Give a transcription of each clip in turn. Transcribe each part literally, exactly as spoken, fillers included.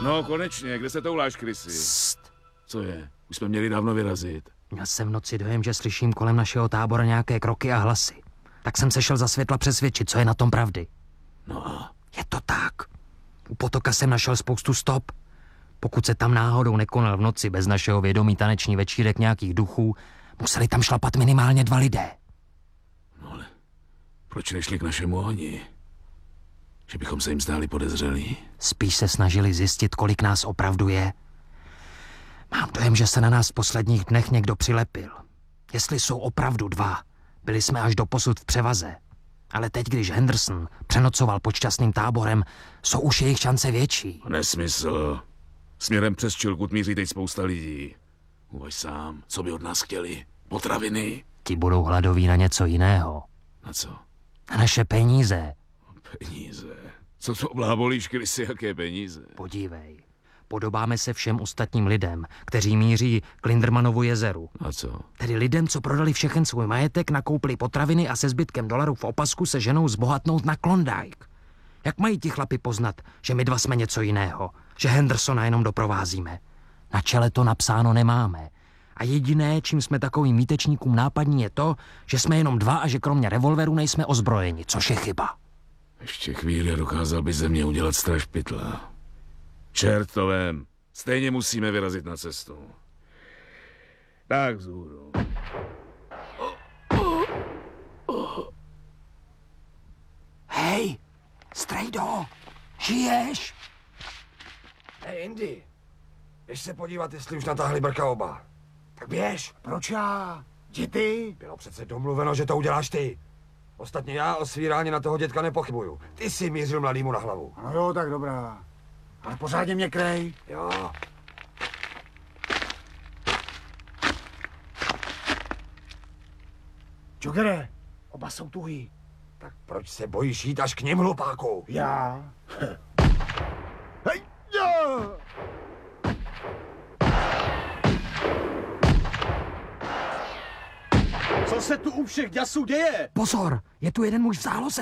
No, konečně, kde se touláš, krysy? Psst. Co je? Už jsme měli dávno vyrazit. Měl jsem v noci dojem, že slyším kolem našeho tábora nějaké kroky a hlasy. Tak jsem se šel za světla přesvědčit, co je na tom pravdy. No a? Je to tak. U potoka jsem našel spoustu stop. Pokud se tam náhodou nekonal v noci bez našeho vědomí taneční večírek nějakých duchů, museli tam šlapat minimálně dva lidé. No ale proč nešli k našemu ohni? Že bychom se jim zdáli podezřelí? Spíš se snažili zjistit, kolik nás opravdu je. Mám dojem, že se na nás v posledních dnech někdo přilepil. Jestli jsou opravdu dva, byli jsme až doposud v převaze. Ale teď, když Henderson přenocoval pod šťastným táborem, jsou už jejich šance větší. Nesmysl. Směrem přes Chilcoot míří teď spousta lidí. Uvaž sám, co by od nás chtěli? Potraviny? Ti budou hladoví na něco jiného. Na co? Na naše peníze. Peníze? Co to blábolíš, krysy, jaké peníze? Podívej. Podobáme se všem ostatním lidem, kteří míří k Lindermanovu jezeru. A co? Tedy lidem, co prodali všechen svůj majetek, nakoupili potraviny a se zbytkem dolarů v opasku se ženou zbohatnout na Klondike. Jak mají ti chlapi poznat, že my dva jsme něco jiného? Že Hendersona jenom doprovázíme? Na čele to napsáno nemáme. A jediné, čím jsme takovým mítečníkům nápadní, je to, že jsme jenom dva a že kromě revolveru nejsme ozbrojeni, což je chyba. Ještě chvíli a dokázal by ze mě udělat straž pytla. Čert to vem. Stejně musíme vyrazit na cestu. Tak vzhůru. Hej, Strejdo, žiješ? Hej, Indy, běž se podívat, jestli už natáhli brka oba. Tak běž. Proč já? Jdi ty? Bylo přece domluveno, že to uděláš ty. Ostatně já o svírání na toho dětka nepochybuju. Ty jsi mířil mladýmu na hlavu. No jo, tak dobrá. Ale pořádně mě krej. Jo. Joggere, oba jsou tuhý. Tak proč se bojíš jít až k nim, hlupáku? Já? Hej, já! Co se tu u všech děsů děje? Pozor, je tu jeden muž v záloze.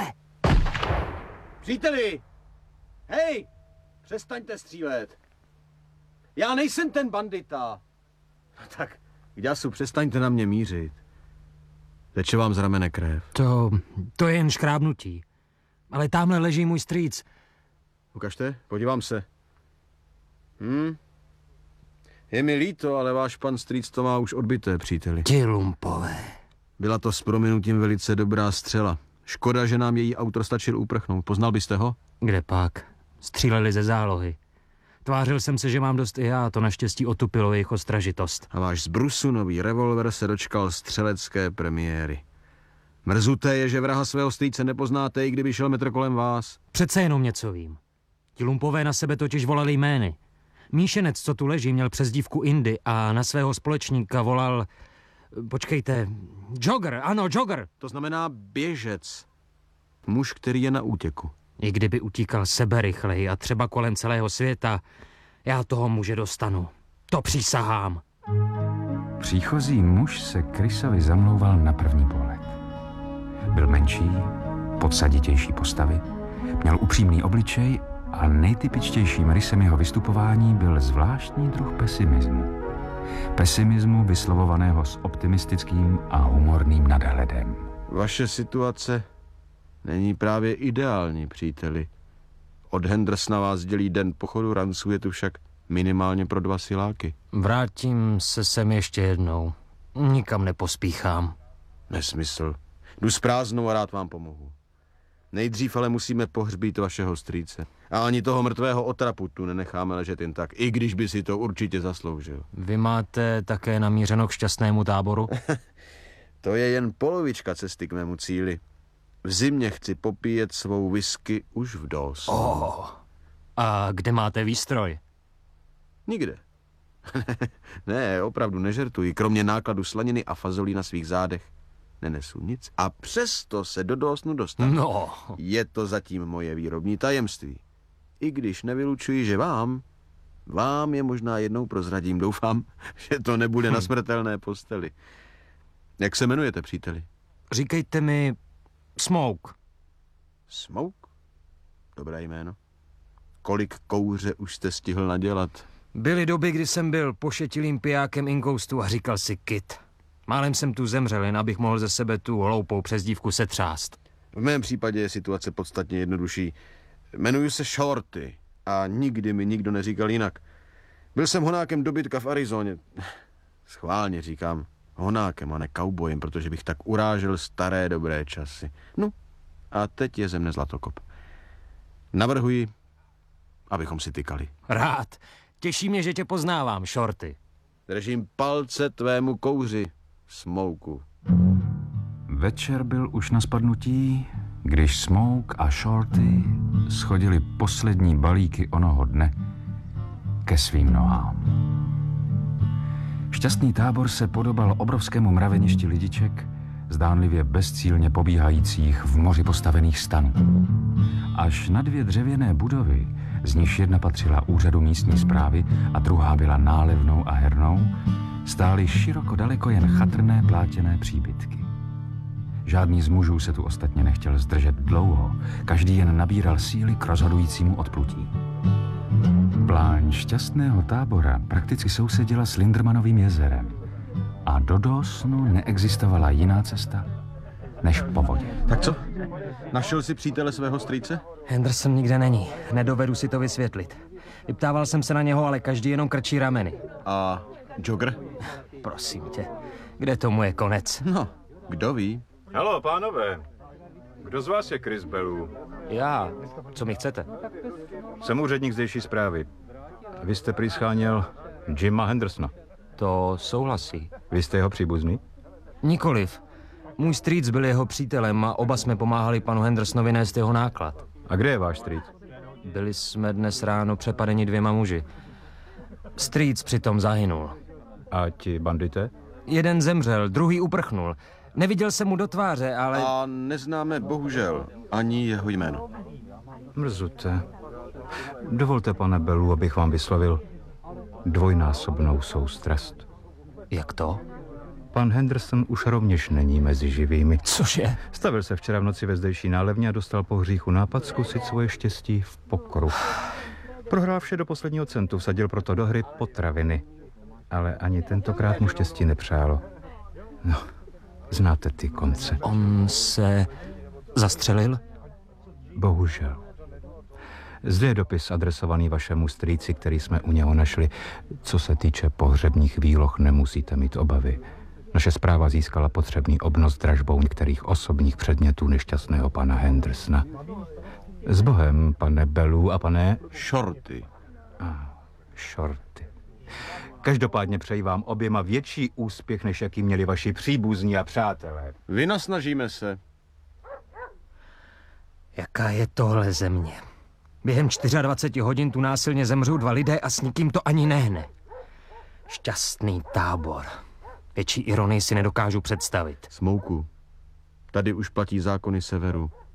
Příteli! Hej! Přestaňte střílet. Já nejsem ten bandita. Tak, k děsu, přestaňte na mě mířit. Teče vám z ramene krev. To, to je jen škrábnutí. Ale tamhle leží můj strýc. Ukažte, podívám se. Hm? Je mi líto, ale váš pan strýc to má už odbité, příteli. Ti lumpové. Byla to s prominutím velice dobrá střela. Škoda, že nám její autor stačil uprchnout. Poznal byste ho? Kde pak? Stříleli ze zálohy. Tvářil jsem se, že mám dost i já, to naštěstí otupilo jejich ostražitost. A váš zbrusunový revolver se dočkal střelecké premiéry. Mrzuté je, že vraha svého strýce nepoznáte, i kdyby šel metr kolem vás. Přece jenom něco vím. Ti lumpové na sebe totiž volali jmény. Míšenec, co tu leží, měl přezdívku Indy a na svého společníka volal... Počkejte, Jogger, ano, Jogger. To znamená běžec. Muž, který je na útěku. I kdyby utíkal sebe rychleji a třeba kolem celého světa, já toho muže dostanu. To přísahám. Příchozí muž se Chrisovi zamlouval na první pohled. Byl menší, podsaditější postavy, měl upřímný obličej a nejtypičtějším rysem jeho vystupování byl zvláštní druh pesimismu. Pesimismu vyslovovaného s optimistickým a humorným nadhledem. Vaše situace není právě ideální, příteli. Od Hendersona vás dělí den pochodu ranců, je tu však minimálně pro dva siláky. Vrátím se sem ještě jednou. Nikam nepospíchám. Nesmysl. Jdu s prázdnou a rád vám pomohu. Nejdřív ale musíme pohřbít vašeho strýce. A ani toho mrtvého otrapu tu nenecháme ležet jen tak, i když by si to určitě zasloužil. Vy máte také namířeno k šťastnému táboru? To je jen polovička cesty k mému cíli. V zimě chci popíjet svou whisky už v dos. Oh. A kde máte výstroj? Nikde. Ne, opravdu nežertuji. Kromě nákladu slaniny a fazolí na svých zádech nenesu nic. A přesto se do dosnu dostanu. No. Je to zatím moje výrobní tajemství. I když nevylučuji, že vám, vám je možná jednou prozradím. Doufám, že to nebude na smrtelné posteli. Jak se jmenujete, příteli? Říkejte mi Smoke. Smoke? Dobré jméno. kolik kouře už jste stihl nadělat? Byly doby, kdy jsem byl pošetilým pijákem inkoustu a říkal si Kit. Málem jsem tu zemřel, jen abych mohl ze sebe tu hloupou přezdívku setřást. V mém případě je situace podstatně jednodušší. Jmenuji se Shorty a nikdy mi nikdo neříkal jinak. Byl jsem honákem dobytka v Arizoně. Schválně říkám honákem a ne kaubojem, protože bych tak urážel staré dobré časy. No a teď je ze mne zlatokop. Navrhuji, abychom si tykali. Rád. Těší mě, že tě poznávám, Shorty. Držím palce tvému kouři, Smouku. Večer byl už na spadnutí, když Smoke a Shorty schodili poslední balíky onoho dne ke svým nohám. Šťastný tábor se podobal obrovskému mraveništi lidiček, zdánlivě bezcílně pobíhajících v moři postavených stanů. Až na dvě dřevěné budovy, z nichž jedna patřila úřadu místní správy a druhá byla nálevnou a hernou, stály široko daleko jen chatrné plátěné příbytky. Žádný z mužů se tu ostatně nechtěl zdržet dlouho, každý jen nabíral síly k rozhodujícímu odplutí. Pláň šťastného tábora prakticky sousedila s Lindermanovým jezerem a do Dawsonu neexistovala jiná cesta než po vodě. Tak co? Našel jsi přítele svého strýce? Henderson nikde není. Nedovedu si to vysvětlit. Vyptával jsem se na něho, ale každý jenom krčí rameny. A Jogger? Prosím tě, kde tomu je konec? No, kdo ví? Haló, pánové. Kdo z vás je Chris Bellew? Já. Co mi chcete? Jsem úředník zdejší zprávy. Vy jste prý scháněl Jima Hendersona. To souhlasí. Vy jste jeho příbuzný? Nikoliv. Můj strýc byl jeho přítelem a oba jsme pomáhali panu Hendersonovi nést jeho náklad. A kde je váš strýc? Byli jsme dnes ráno přepadeni dvěma muži. Strýc přitom zahynul. A ti bandité? Jeden zemřel, druhý uprchnul. Neviděl jsem mu do tváře, ale... A neznáme bohužel ani jeho jméno. Mrzuté. Dovolte, pane Bellew, abych vám vyslovil dvojnásobnou soustrast. Jak to? Pan Henderson už rovněž není mezi živými. Cože? Stavil se včera v noci ve zdejší nálevně a dostal po hříchu nápad zkusit svoje štěstí v pokru. Prohrál vše do posledního centu, vsadil proto do hry potraviny. Ale ani tentokrát mu štěstí nepřálo. No, znáte ty konce. On se zastřelil? Bohužel. Zde je dopis adresovaný vašemu strýci, který jsme u něho našli. Co se týče pohřebních výloh, nemusíte mít obavy. Naše zpráva získala potřebný obnos dražbou některých osobních předmětů nešťastného pana Hendersona. S Bohem, pane Bellew a pane... Shorty. Ah, Shorty. Každopádně přeji vám oběma větší úspěch, než jaký měli vaši příbuzní a přátelé. Vynasnažíme se. Jaká je tohle země? Během dvacet čtyři hodin tu násilně zemřou dva lidé a s nikým to ani nehne. Šťastný tábor. Větší ironii si nedokážu představit. Smouku. Tady už platí zákony severu.